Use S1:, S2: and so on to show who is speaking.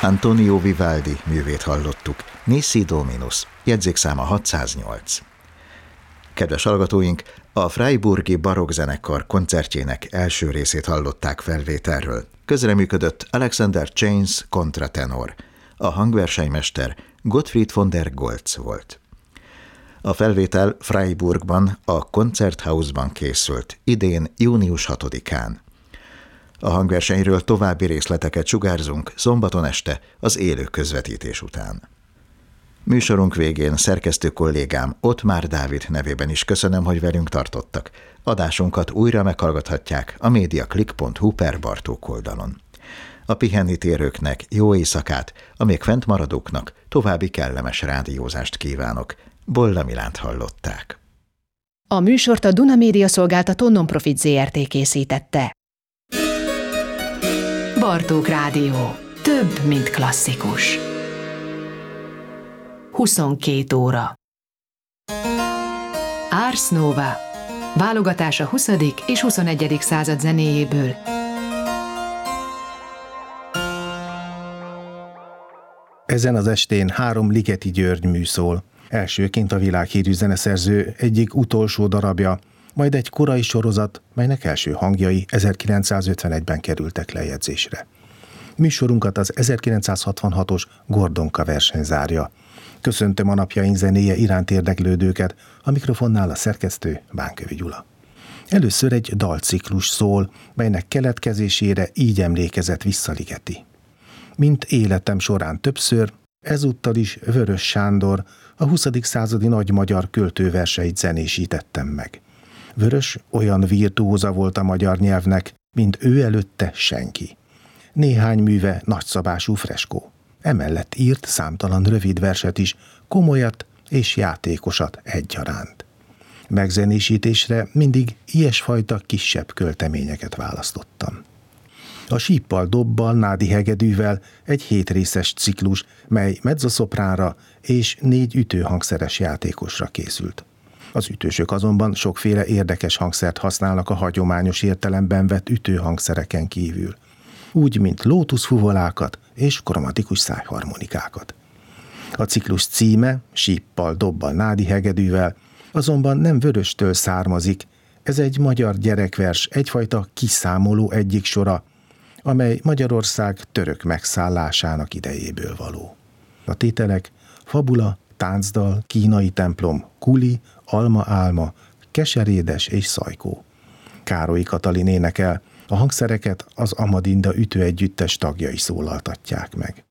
S1: Antonio Vivaldi művét hallottuk, Nisi Dominus, jegyzékszáma 608. Kedves hallgatóink, a Freiburgi barokkzenekar koncertjének első részét hallották felvételről. Közreműködött Alexander Chains kontratenor. A hangversenymester Gottfried von der Goltz volt. A felvétel Freiburgban, a Konzerthausban készült, idén június 6-án. A hangversenyről további részleteket sugárzunk szombaton este az élő közvetítés után. Műsorunk végén szerkesztő kollégám Ottmár Dávid nevében is köszönöm, hogy velünk tartottak. Adásunkat újra meghallgathatják a mediaclick.hu/Bartók oldalon. A pihenni térőknek jó éjszakát, a még fent maradóknak további kellemes rádiózást kívánok. Bolla Milánt hallották.
S2: A műsort a Duna Média Szolgáltató non-profit Zrt. Készítette. Bartók Rádió. Több, mint klasszikus. 22 óra. Ars Nova. Válogatás a 20. és 21. század zenéjéből.
S3: Ezen az estén 3 Ligeti György mű szól. Elsőként a világhírű zeneszerző egyik utolsó darabja, majd egy korai sorozat, melynek első hangjai 1951-ben kerültek lejegyzésre. Műsorunkat az 1966-os Gordonka verseny zárja. Köszöntöm a napjaink zenéje iránt érdeklődőket, a mikrofonnál a szerkesztő Bánkövi Gyula. Először egy dalciklus szól, melynek keletkezésére így emlékezett vissza Ligeti. Mint életem során többször, ezúttal is Vörös Sándor, a 20. századi nagy magyar költőverseit zenésítettem meg. Vörös olyan virtuóza volt a magyar nyelvnek, mint ő előtte senki. Néhány műve nagyszabású freskó. Emellett írt számtalan rövid verset is, komolyat és játékosat egyaránt. Megzenésítésre mindig ilyesfajta kisebb költeményeket választottam. A Síppal dobbal, nádi hegedűvel egy 7 részes ciklus, mely mezzoszopránra és 4 ütőhangszeres játékosra készült. Az ütősök azonban sokféle érdekes hangszert használnak a hagyományos értelemben vett ütőhangszereken kívül, úgy, mint lótuszfuvolákat és kromatikus szájharmonikákat. A ciklus címe, Síppal dobbal, nádi hegedűvel, azonban nem Vöröstől származik, ez egy magyar gyerekvers, egyfajta kiszámoló egyik sora, amely Magyarország török megszállásának idejéből való. A tételek fabula, táncdal, kínai templom, kuli, alma-álma, keserédes és szajkó. Károly Katalin énekel, a hangszereket az Amadinda ütőegyüttes tagjai szólaltatják meg.